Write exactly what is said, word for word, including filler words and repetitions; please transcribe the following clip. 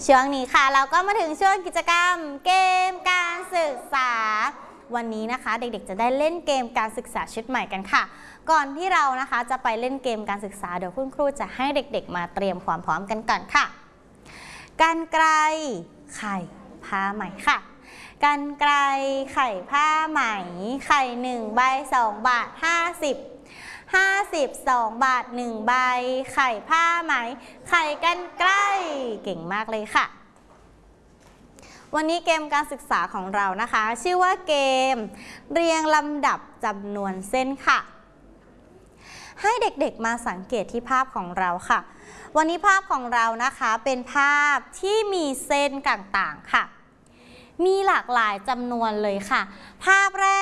ช่วงนี้ค่ะเราก็มาถึงช่วงกิจกรรมเกมการศึกษาวันนี้นะคะเด็กๆจะได้เล่นเกมการศึกษาชุดใหม่กันค่ะก่อนที่เรานะคะจะไปเล่นเกมการศึกษาเดี๋ยวคุณครูจะให้เด็กๆมาเตรียมความพร้อมกันก่อนค่ะกรรไกรไข่ผ้าไหมค่ะกรรไกรไข่ผ้าไหมไข่หนึ่งใบสองบาทห้าสิบห้าสิบสองบาทหนึ่งใบไข่ผ้าไหมไข่กรรไกรเก่งมากเลยค่ะวันนี้เกมการศึกษาของเรานะคะชื่อว่าเกมเรียงลำดับจำนวนเส้นค่ะให้เด็กๆมาสังเกตที่ภาพของเราค่ะวันนี้ภาพของเรานะคะเป็นภาพที่มีเส้นต่างๆค่ะมีหลากหลายจำนวนเลยค่ะภาพแร